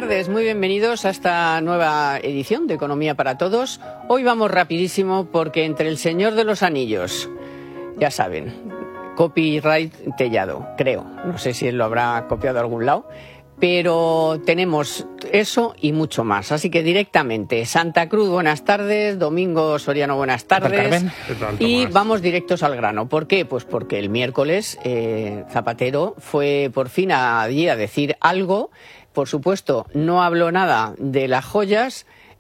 tardes, muy bienvenidos a esta nueva edición de Economía para Todos. Hoy vamos rapidísimo porque entre El Señor de los Anillos, ya saben, copyright Tellado, creo, no sé si él lo habrá copiado a algún lado, pero tenemos eso y mucho más. Así que directamente, Santa Cruz, buenas tardes, Domingo Soriano, buenas tardes. ¿Qué tal, y vamos directos al grano. ¿Por qué? Pues porque el miércoles Zapatero fue por fin allí a decir algo. Por supuesto, no habló nada de las joyas,